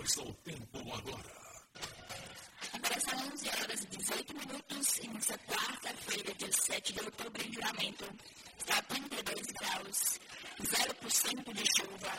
Qual é o tempo agora? Agora são 11h18 nessa quarta-feira, dia 7 de outubro, em Livramento. Está a 32 graus, 0% de chuva.